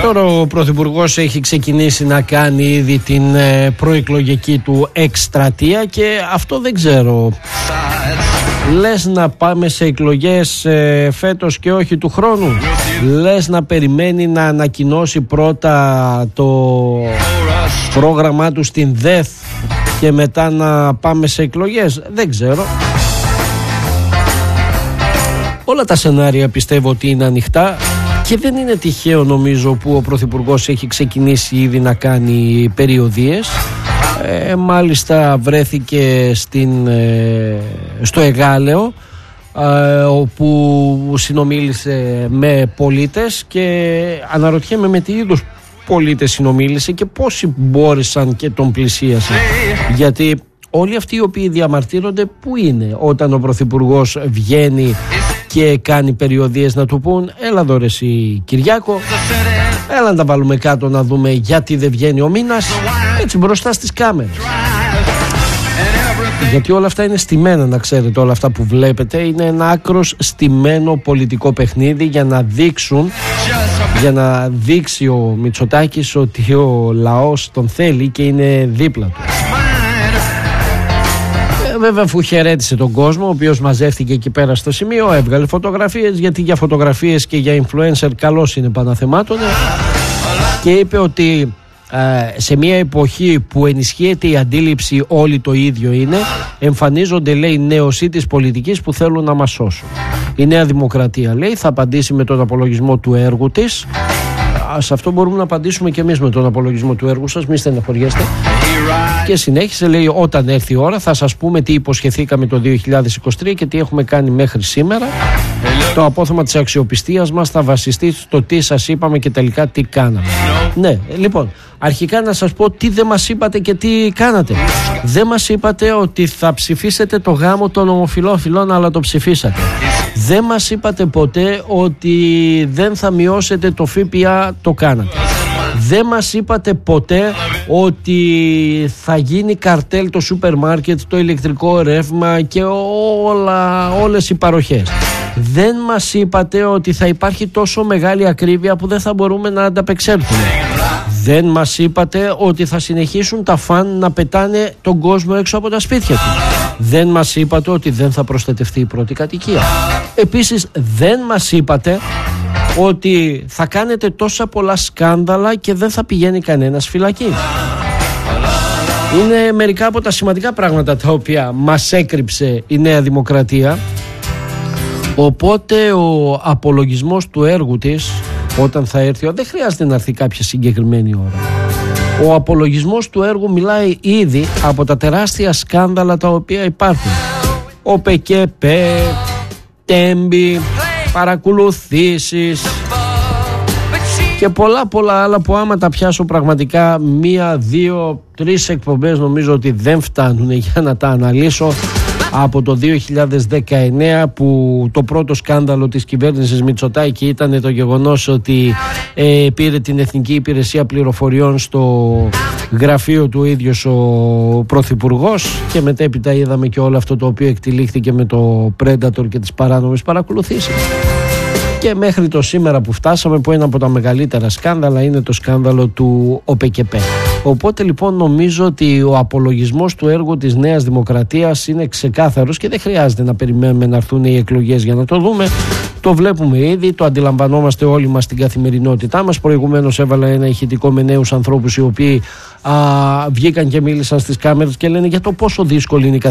Τώρα ο Πρωθυπουργός έχει ξεκινήσει να κάνει ήδη την προεκλογική του εκστρατεία και αυτό δεν ξέρω. Λες να πάμε σε εκλογές φέτος και όχι του χρόνου? Λες να περιμένει να ανακοινώσει πρώτα το πρόγραμμά του στην ΔΕΘ και μετά να πάμε σε εκλογές? Δεν ξέρω. Όλα τα σενάρια πιστεύω ότι είναι ανοιχτά και δεν είναι τυχαίο νομίζω που ο Πρωθυπουργός έχει ξεκινήσει ήδη να κάνει περιοδίες. Μάλιστα βρέθηκε στο Εγάλεο, όπου συνομίλησε με πολίτες και αναρωτιέμαι με τι είδους πολίτες συνομίλησε και πόσοι μπόρεσαν και τον πλησίασαν, γιατί όλοι αυτοί οι οποίοι διαμαρτύρονται πού είναι όταν ο Πρωθυπουργός βγαίνει και κάνει περιοδίες να του πούν έλα εδώ ρε εσύ Κυριάκο, έλα να τα βάλουμε κάτω να δούμε γιατί δεν βγαίνει ο μήνας, έτσι μπροστά στις κάμερες. Γιατί όλα αυτά είναι στημένα, να ξέρετε, όλα αυτά που βλέπετε είναι ένα άκρος στημένο πολιτικό παιχνίδι για να δείξει ο Μητσοτάκης ότι ο λαός τον θέλει και είναι δίπλα του. Βέβαια, αφού χαιρέτησε τον κόσμο, ο οποίος μαζεύτηκε εκεί πέρα στο σημείο, έβγαλε φωτογραφίες, γιατί για φωτογραφίες και για influencer καλώς είναι παναθεμάτων, και είπε ότι σε μια εποχή που ενισχύεται η αντίληψη όλοι το ίδιο είναι, εμφανίζονται, λέει, νέοσοι της πολιτικής που θέλουν να μας σώσουν. Η Νέα Δημοκρατία, λέει, θα απαντήσει με τον απολογισμό του έργου της. Σε αυτό μπορούμε να απαντήσουμε και εμείς με τον απολογισμό του έργου σας, μη στεναχωριέστε. Και συνέχισε, λέει, όταν έρθει η ώρα θα σας πούμε τι υποσχεθήκαμε το 2023 και τι έχουμε κάνει μέχρι σήμερα. Το απόθεμα της αξιοπιστίας μας θα βασιστεί στο τι σας είπαμε και τελικά τι κάναμε. Ναι, λοιπόν, αρχικά να σας πω τι δεν μας είπατε και τι κάνατε. Δεν μας είπατε ότι θα ψηφίσετε το γάμο των ομοφυλόφιλων, αλλά το ψηφίσατε. Δεν μας είπατε ποτέ ότι δεν θα μειώσετε το ΦΠΑ, το κάνατε. Δεν μας είπατε ποτέ ότι θα γίνει καρτέλ το σούπερ μάρκετ, το ηλεκτρικό ρεύμα και όλες οι παροχές. Δεν μας είπατε ότι θα υπάρχει τόσο μεγάλη ακρίβεια που δεν θα μπορούμε να ανταπεξέλθουμε. Δεν μας είπατε ότι θα συνεχίσουν τα φαν να πετάνε τον κόσμο έξω από τα σπίτια του. Δεν μας είπατε ότι δεν θα προστατευτεί η πρώτη κατοικία. Επίσης δεν μας είπατε ότι θα κάνετε τόσα πολλά σκάνδαλα και δεν θα πηγαίνει κανένας φυλακή. Είναι μερικά από τα σημαντικά πράγματα τα οποία μας έκρυψε η Νέα Δημοκρατία. Οπότε ο απολογισμός του έργου της, όταν θα έρθει, δεν χρειάζεται να έρθει κάποια συγκεκριμένη ώρα. Ο απολογισμός του έργου μιλάει ήδη από τα τεράστια σκάνδαλα τα οποία υπάρχουν. Ο ΠΚΠ, Τέμπη, παρακολουθήσεις και πολλά άλλα που άμα τα πιάσω πραγματικά 1, 2, 3 εκπομπές νομίζω ότι δεν φτάνουν για να τα αναλύσω. Από το 2019 που το πρώτο σκάνδαλο της κυβέρνησης Μητσοτάκη ήταν το γεγονός ότι πήρε την Εθνική Υπηρεσία Πληροφοριών στο γραφείο του ίδιος ο Πρωθυπουργός, και μετέπειτα είδαμε και όλο αυτό το οποίο εκτυλίχθηκε με το Predator και τις παράνομες παρακολουθήσεις. Και μέχρι το σήμερα που φτάσαμε, που είναι από τα μεγαλύτερα σκάνδαλα, είναι το σκάνδαλο του ΟΠΚΠ. Οπότε λοιπόν νομίζω ότι ο απολογισμός του έργου της Νέας Δημοκρατίας είναι ξεκάθαρος και δεν χρειάζεται να περιμένουμε να έρθουν οι εκλογές για να το δούμε. Το βλέπουμε ήδη, το αντιλαμβανόμαστε όλοι μας στην καθημερινότητά μας. Προηγουμένως έβαλα ένα ηχητικό με νέους ανθρώπους οι οποίοι βγήκαν και μίλησαν στις κάμερες και λένε για το πόσο δύσκολη είναι η